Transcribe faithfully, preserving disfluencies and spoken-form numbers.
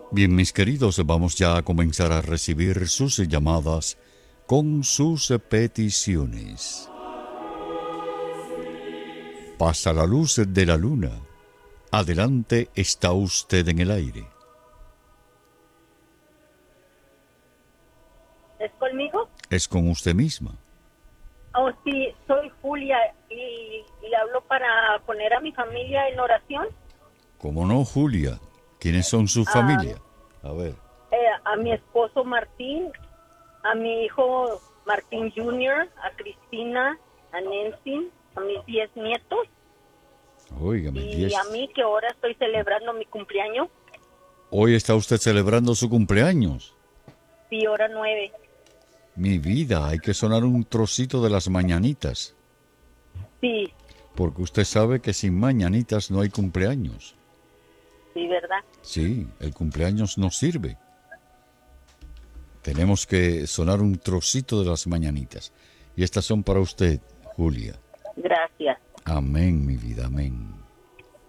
Bien, mis queridos, vamos ya a comenzar a recibir sus llamadas con sus peticiones. Pasa la luz de la luna. Adelante, está usted en el aire. ¿Es conmigo? Es con usted misma. Oh, sí, soy Julia y, y hablo para poner a mi familia en oración. ¿Cómo no, Julia? ¿Quiénes son su Ah, familia? A ver. eh, a mi esposo Martín, a mi hijo Martín junior, a Cristina, a Nancy, a mis diez nietos Óigame, y diez. a mí que ahora estoy celebrando mi cumpleaños. Hoy está usted celebrando su cumpleaños. Sí, hora nueve. Mi vida, hay que sonar un trocito de las mañanitas. Sí, Porque usted sabe que sin mañanitas no hay cumpleaños. sí, ¿verdad? Sí, el cumpleaños no sirve. Tenemos que sonar un trocito de las mañanitas. Y estas son para usted, Julia. Gracias. Amén, mi vida, amén.